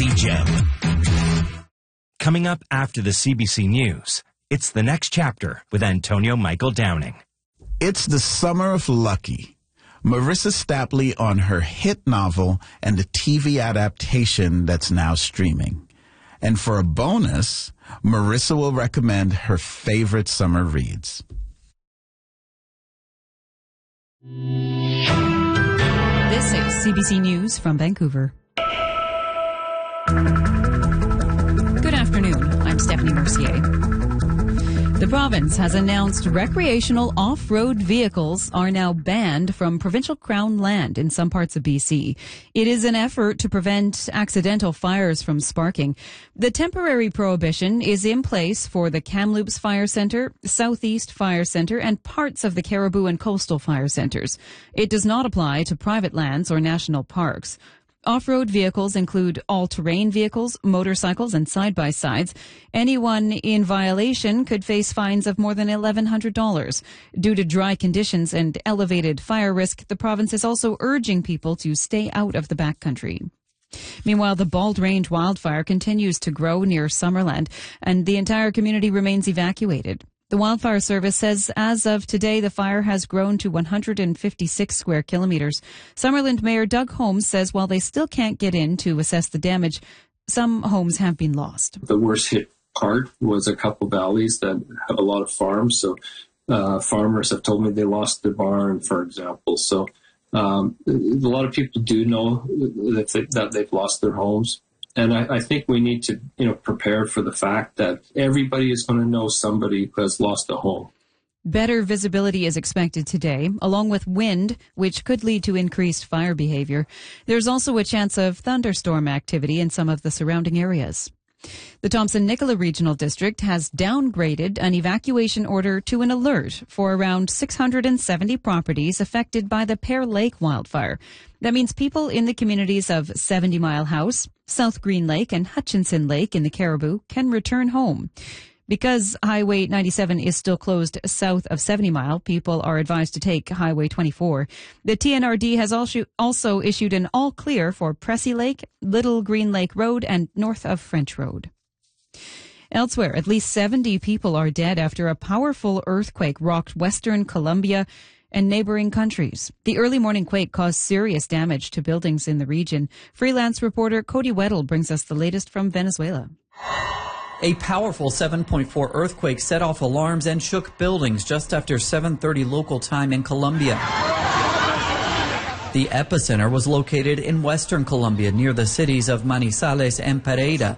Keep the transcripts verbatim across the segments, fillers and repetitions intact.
C Gem. Coming up after the C B C News, it's The Next Chapter with Antonio Michael Downing. It's the summer of Lucky. Marissa Stapley on her hit novel and the T V adaptation that's now streaming. And for a bonus, Marissa will recommend her favorite summer reads. This is C B C News from Vancouver. Good afternoon. I'm Stephanie Mercier. The province has announced recreational off-road vehicles are now banned from provincial crown land in some parts of B C. It is an effort to prevent accidental fires from sparking. The temporary prohibition is in place for the Kamloops Fire Centre, Southeast Fire Centre, and parts of the Caribou and Coastal Fire Centres. It does not apply to private lands or national parks. Off-road vehicles include all-terrain vehicles, motorcycles, and side-by-sides. Anyone in violation could face fines of more than eleven hundred dollars. Due to dry conditions and elevated fire risk, the province is also urging people to stay out of the backcountry. Meanwhile, the Bald Range wildfire continues to grow near Summerland, and the entire community remains evacuated. The Wildfire Service says as of today, the fire has grown to one hundred fifty-six square kilometers. Summerland Mayor Doug Holmes says while they still can't get in to assess the damage, some homes have been lost. The worst hit part was a couple valleys that have a lot of farms. So uh, farmers have told me they lost their barn, for example. So um, a lot of people do know that, they, that they've lost their homes. And I, I think we need to, you know, prepare for the fact that everybody is going to know somebody who has lost a home. Better visibility is expected today, along with wind, which could lead to increased fire behavior. There's also a chance of thunderstorm activity in some of the surrounding areas. The Thompson-Nicola Regional District has downgraded an evacuation order to an alert for around six hundred seventy properties affected by the Pear Lake wildfire. That means people in the communities of seventy Mile House, South Green Lake, and Hutchinson Lake in the Caribou can return home. Because Highway ninety-seven is still closed south of seventy Mile, people are advised to take Highway twenty-four. The T N R D has also issued an all-clear for Pressy Lake, Little Green Lake Road, and north of French Road. Elsewhere, at least seventy people are dead after a powerful earthquake rocked western Colombia and neighboring countries. The early morning quake caused serious damage to buildings in the region. Freelance reporter Cody Weddle brings us the latest from Venezuela. A powerful seven point four earthquake set off alarms and shook buildings just after seven thirty local time in Colombia. The epicenter was located in western Colombia near the cities of Manizales and Pereira.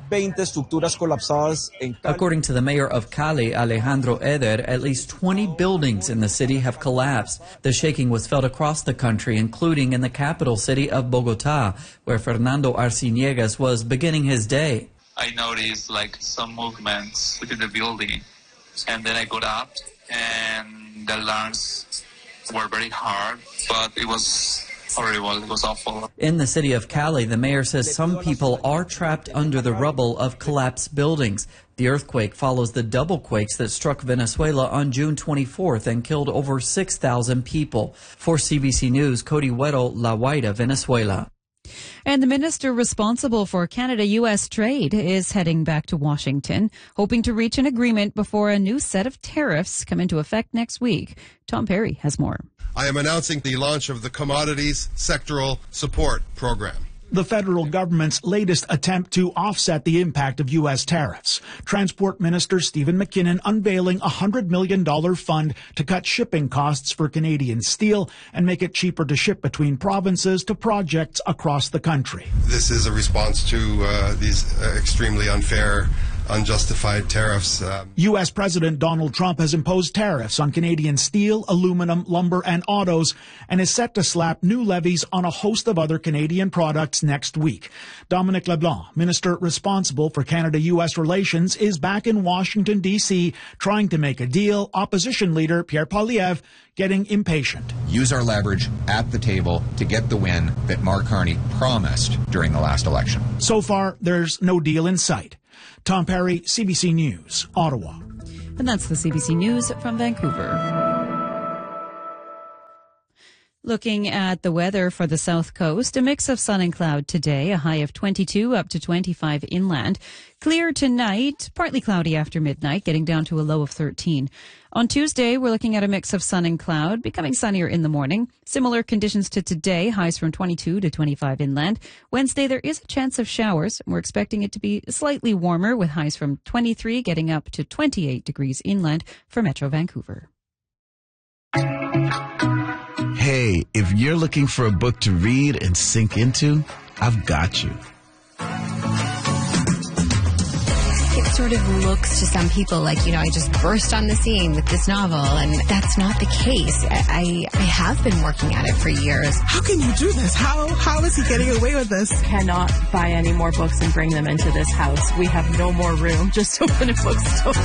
According to the mayor of Cali, Alejandro Eder, at least twenty buildings in the city have collapsed. The shaking was felt across the country, including in the capital city of Bogota, where Fernando Arciniegas was beginning his day. I noticed like some movements within the building, and then I got up and the alarms were very hard, but it was horrible. It was awful. In the city of Cali, the mayor says some people are trapped under the rubble of collapsed buildings. The earthquake follows the double quakes that struck Venezuela on June twenty-fourth and killed over six thousand people. For C B C News, Cody Weddle, La Guaira, Venezuela. And the minister responsible for Canada-U S trade is heading back to Washington, hoping to reach an agreement before a new set of tariffs come into effect next week. Tom Perry has more. I am announcing the launch of the Commodities Sectoral Support Program. The federal government's latest attempt to offset the impact of U S tariffs. Transport Minister Stephen McKinnon unveiling a one hundred million dollars fund to cut shipping costs for Canadian steel and make it cheaper to ship between provinces to projects across the country. This is a response to uh, these uh, extremely unfair, unjustified tariffs. Uh, U S President Donald Trump has imposed tariffs on Canadian steel, aluminum, lumber, and autos, and is set to slap new levies on a host of other Canadian products next week. Dominic LeBlanc, minister responsible for Canada-U S relations, is back in Washington, D C, trying to make a deal. Opposition leader Pierre Poilievre getting impatient. Use our leverage at the table to get the win that Mark Carney promised during the last election. So far, there's no deal in sight. Tom Perry, C B C News, Ottawa. And that's the C B C News from Vancouver. Looking at the weather for the south coast, a mix of sun and cloud today, a high of twenty-two up to twenty-five inland. Clear tonight, partly cloudy after midnight, getting down to a low of thirteen. On Tuesday, we're looking at a mix of sun and cloud, becoming sunnier in the morning. Similar conditions to today, highs from twenty-two to twenty-five inland. Wednesday, there is a chance of showers. We're expecting it to be slightly warmer with highs from twenty-three getting up to twenty-eight degrees inland for Metro Vancouver. Hey, if you're looking for a book to read and sink into, I've got you. It sort of looks to some people like, you know, I just burst on the scene with this novel, and that's not the case. I, I have been working at it for years. How can you do this? How How is he getting away with this? Cannot buy any more books and bring them into this house. We have no more room. Just open a bookstore.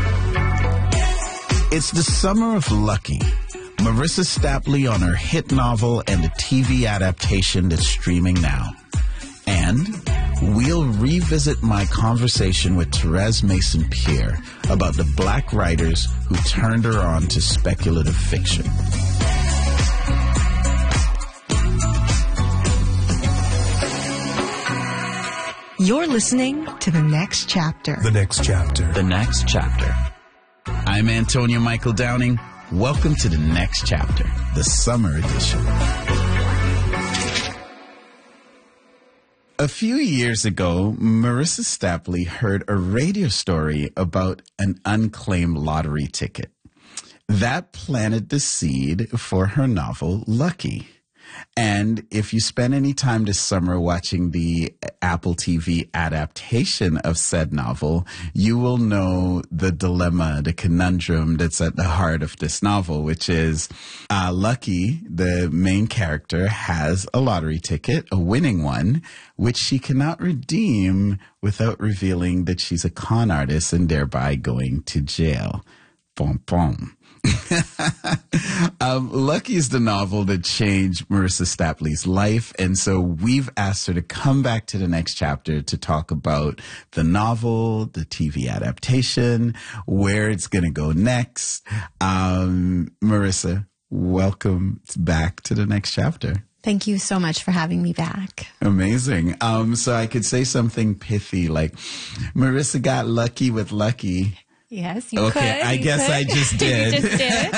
It's the summer of Lucky. Marissa Stapley on her hit novel and the T V adaptation that's streaming now. And we'll revisit my conversation with Therese Mason-Pierre about the black writers who turned her on to speculative fiction. You're listening to The Next Chapter. The Next Chapter. The Next Chapter. I'm Antonio Michael Downing. Welcome to The Next Chapter, the summer edition. A few years ago, Marissa Stapley heard a radio story about an unclaimed lottery ticket. That planted the seed for her novel, Lucky. And if you spend any time this summer watching the Apple T V adaptation of said novel, you will know the dilemma, the conundrum that's at the heart of this novel, which is uh, Lucky, the main character, has a lottery ticket, a winning one, which she cannot redeem without revealing that she's a con artist and thereby going to jail. Bom, bom. um, Lucky is the novel that changed Marissa Stapley's life, and so we've asked her to come back to The Next Chapter to talk about the novel, the T V adaptation, where it's going to go next. Um, Marissa, welcome back to The Next Chapter. Thank you so much for having me back. Amazing. Um, so I could say something pithy like, Marissa got lucky with Lucky. Yes, you okay, could. Okay, I you guess could. I just did. You just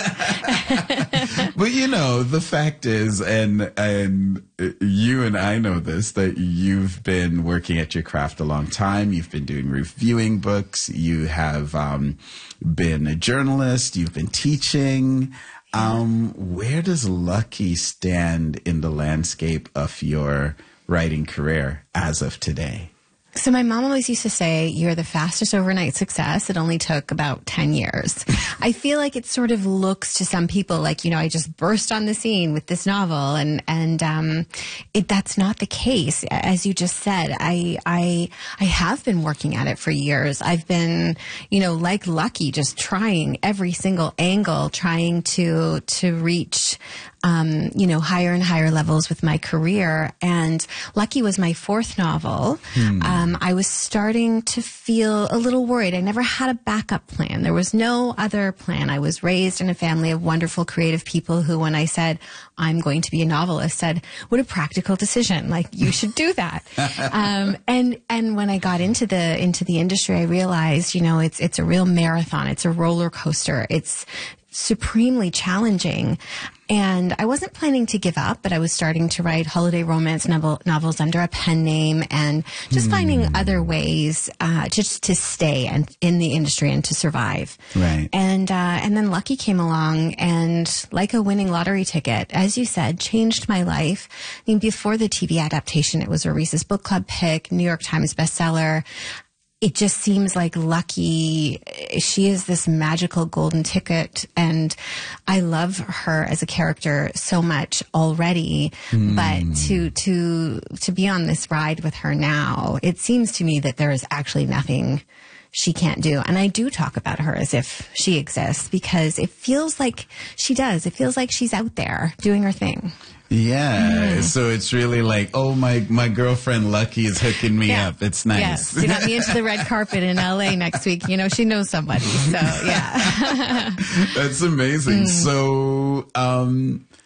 did it. But you know, the fact is, and and you and I know this, that you've been working at your craft a long time. You've been doing reviewing books. You have um, been a journalist. You've been teaching. Um, where does Lucky stand in the landscape of your writing career as of today? So my mom always used to say, you're the fastest overnight success. It only took about ten years. I feel like it sort of looks to some people like, you know, I just burst on the scene with this novel, and, and, um, it, that's not the case. As you just said, I, I, I have been working at it for years. I've been, you know, like Lucky, just trying every single angle, trying to, to reach, Um, you know, higher and higher levels with my career. And Lucky was my fourth novel. Hmm. Um, I was starting to feel a little worried. I never had a backup plan. There was no other plan. I was raised in a family of wonderful creative people who, when I said, I'm going to be a novelist, said, what a practical decision. Like, you should do that. um, and, and when I got into the, into the industry, I realized, you know, it's, it's a real marathon. It's a roller coaster. It's supremely challenging. And I wasn't planning to give up, but I was starting to write holiday romance novel, novels under a pen name and just mm. finding other ways uh, just to stay and in the industry and to survive. Right. And uh, and then Lucky came along, and like a winning lottery ticket, as you said, changed my life. I mean, before the T V adaptation, it was a Reese's Book Club pick, New York Times bestseller. It just seems like Lucky, she is this magical golden ticket, and I love her as a character so much already. Mm. But to to to be on this ride with her now, it seems to me that there is actually nothing she can't do. And I do talk about her as if she exists, because it feels like she does. It feels like she's out there doing her thing. Yeah, mm. So it's really like, oh, my, my girlfriend Lucky is hooking me yeah. up. It's nice. Yes, she got me into the red carpet in L A next week. You know, she knows somebody, so yeah. That's amazing. Mm. So, um,